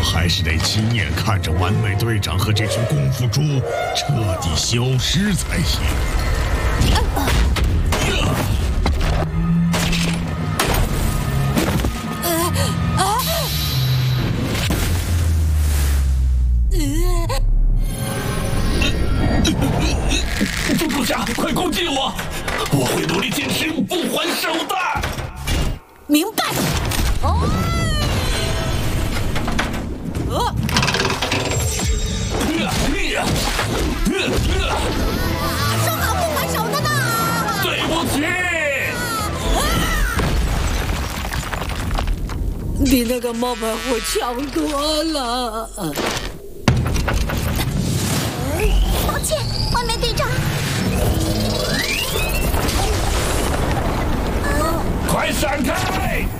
还是得亲眼看着完美队长和这群功夫猪彻底消失才行。 猪猪侠，快攻击我！我会努力坚持，不还手的。 明白。哦。说好不还手的呢。 对不起。 比那个冒牌货强多了。 抱歉，外面队长。 快闪开！